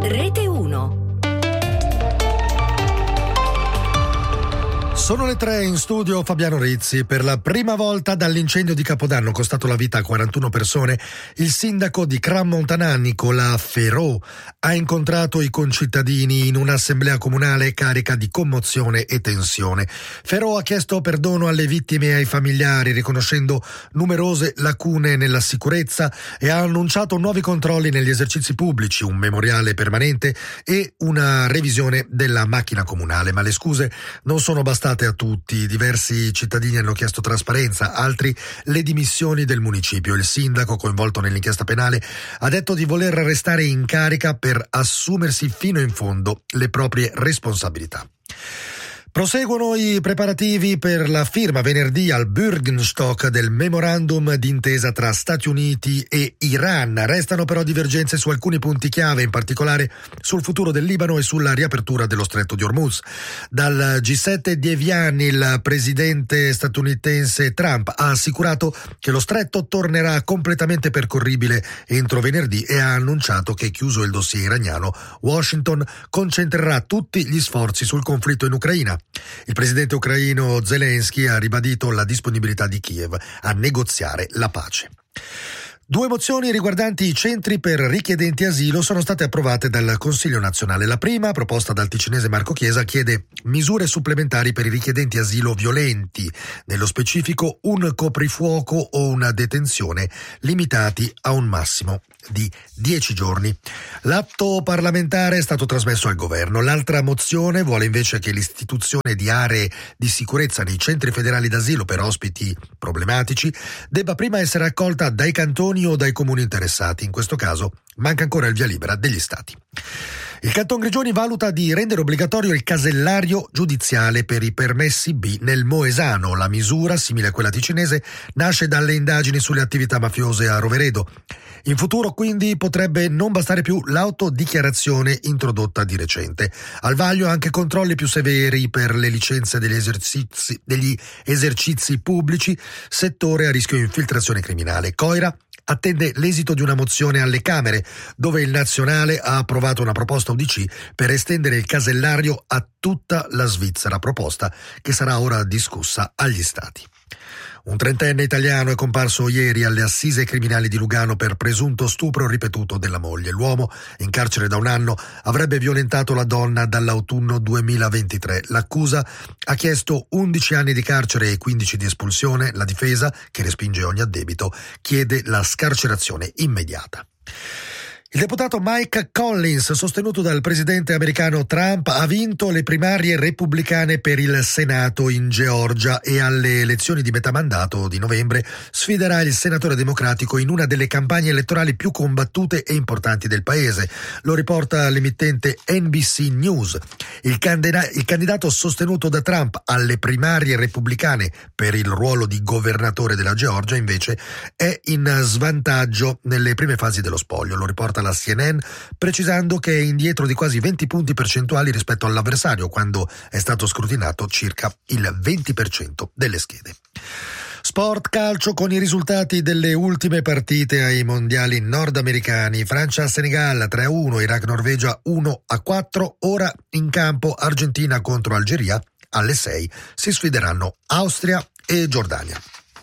Rete 1. Sono le 3 in studio Fabiano Rizzi. Per la prima volta dall'incendio di Capodanno costato la vita a 41 persone, il sindaco di Crans-Montana, Nicolas Ferraud, ha incontrato i concittadini in un'assemblea comunale carica di commozione e tensione. Ferraud ha chiesto perdono alle vittime e ai familiari, riconoscendo numerose lacune nella sicurezza, e ha annunciato nuovi controlli negli esercizi pubblici, un memoriale permanente e una revisione della macchina comunale. Ma le scuse non sono bastate a tutti. Diversi cittadini hanno chiesto trasparenza, altri le dimissioni del municipio. Il sindaco, coinvolto nell'inchiesta penale, ha detto di voler restare in carica per assumersi fino in fondo le proprie responsabilità. Proseguono i preparativi per la firma venerdì al Bürgenstock del memorandum d'intesa tra Stati Uniti e Iran. Restano però divergenze su alcuni punti chiave, in particolare sul futuro del Libano e sulla riapertura dello stretto di Hormuz. Dal G7 di Evian il presidente statunitense Trump ha assicurato che lo stretto tornerà completamente percorribile entro venerdì e ha annunciato che, chiuso il dossier iraniano, Washington concentrerà tutti gli sforzi sul conflitto in Ucraina. Il presidente ucraino Zelensky ha ribadito la disponibilità di Kiev a negoziare la pace. 2 mozioni riguardanti i centri per richiedenti asilo sono state approvate dal Consiglio nazionale. La prima, proposta dal ticinese Marco Chiesa, chiede misure supplementari per i richiedenti asilo violenti, nello specifico un coprifuoco o una detenzione limitati a un massimo di 10 giorni. L'atto parlamentare è stato trasmesso al governo. L'altra mozione vuole invece che l'istituzione di aree di sicurezza nei centri federali d'asilo per ospiti problematici debba prima essere accolta dai cantoni o dai comuni interessati. In questo caso manca ancora il via libera degli stati. Il Canton Grigioni valuta di rendere obbligatorio il casellario giudiziale per i permessi B nel Moesano. La misura, simile a quella ticinese, nasce dalle indagini sulle attività mafiose a Roveredo. In futuro quindi potrebbe non bastare più l'autodichiarazione introdotta di recente. Al vaglio anche controlli più severi per le licenze degli esercizi pubblici, settore a rischio infiltrazione criminale. Coira attende l'esito di una mozione alle Camere, dove il Nazionale ha approvato una proposta UDC per estendere il casellario a tutta la Svizzera, proposta che sarà ora discussa agli Stati. Un 30enne italiano è comparso ieri alle assise criminali di Lugano per presunto stupro ripetuto della moglie. L'uomo, in carcere da 1 anno, avrebbe violentato la donna dall'autunno 2023. L'accusa ha chiesto 11 anni di carcere e 15 di espulsione. La difesa, che respinge ogni addebito, chiede la scarcerazione immediata. Il deputato Mike Collins, sostenuto dal presidente americano Trump, ha vinto le primarie repubblicane per il Senato in Georgia e alle elezioni di metà mandato di novembre sfiderà il senatore democratico in una delle campagne elettorali più combattute e importanti del paese. Lo riporta l'emittente NBC News. Il candidato sostenuto da Trump alle primarie repubblicane per il ruolo di governatore della Georgia, invece, è in svantaggio nelle prime fasi dello spoglio. Lo riporta la CNN, precisando che è indietro di quasi 20 punti percentuali rispetto all'avversario, quando è stato scrutinato circa il 20% delle schede. Sport calcio con i risultati delle ultime partite ai mondiali nordamericani. Francia-Senegal 3-1, Iraq-Norvegia 1-4. Ora in campo Argentina contro Algeria. Alle 6 si sfideranno Austria e Giordania.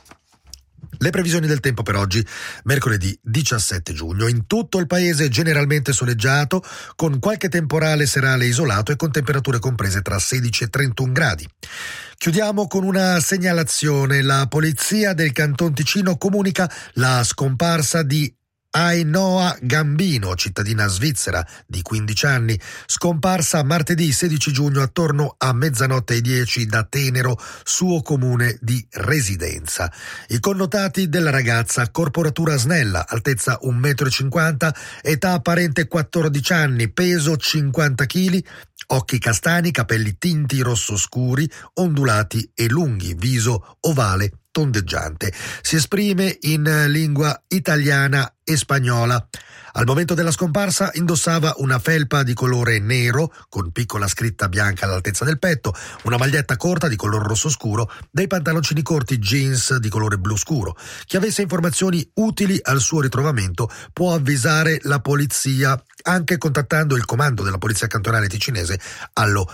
Le previsioni del tempo per oggi, mercoledì 17 giugno. In tutto il paese generalmente soleggiato, con qualche temporale serale isolato e con temperature comprese tra 16 e 31 gradi. Chiudiamo con una segnalazione. La polizia del Canton Ticino comunica la scomparsa di Ainoa Gambino, cittadina svizzera di 15 anni, scomparsa martedì 16 giugno attorno a 00:10 da Tenero, suo comune di residenza. I connotati della ragazza: corporatura snella, altezza 1,50 m, età apparente 14 anni, peso 50 kg, occhi castani, capelli tinti rosso scuri, ondulati e lunghi, viso ovale tondeggiante. Si esprime in lingua italiana e spagnola. Al momento della scomparsa indossava una felpa di colore nero con piccola scritta bianca all'altezza del petto, una maglietta corta di color rosso scuro, dei pantaloncini corti jeans di colore blu scuro. Chi avesse informazioni utili al suo ritrovamento può avvisare la polizia anche contattando il comando della Polizia Cantonale Ticinese allo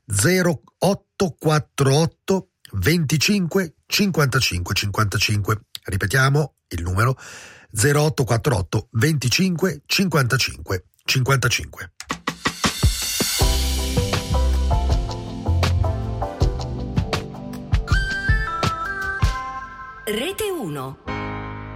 0848 25 55 55. Ripetiamo il numero 0848 25 55 55.